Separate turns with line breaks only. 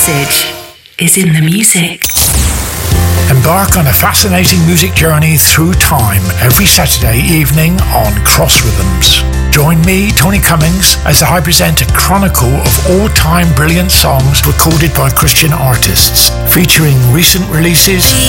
message is in the music.
Embark on a fascinating music journey through time every Saturday evening on Cross Rhythms. Join me, Tony Cummings, as I present a chronicle of all-time brilliant songs recorded by Christian artists, featuring recent releases,